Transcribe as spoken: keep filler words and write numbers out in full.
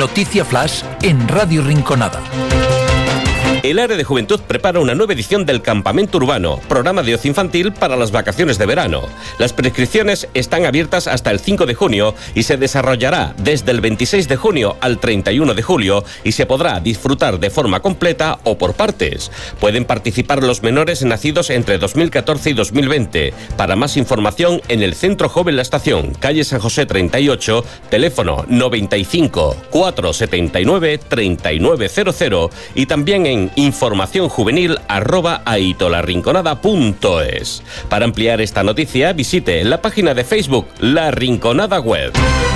Noticia Flash en Radio Rinconada. El Área de Juventud prepara una nueva edición del Campamento Urbano, programa de ocio infantil para las vacaciones de verano. Las prescripciones están abiertas hasta el cinco de junio y se desarrollará desde el veintiséis de junio al treinta y uno de julio y se podrá disfrutar de forma completa o por partes. Pueden participar los menores nacidos entre dos mil catorce y dos mil veinte. Para más información, en el Centro Joven La Estación, calle San José treinta y ocho, teléfono noventa y cinco, cuatrocientos setenta y nueve, treinta y nueve cero cero y también en información juvenil arroba aitolarrinconada punto es. Para ampliar esta noticia, visite la página de Facebook La Rinconada Web.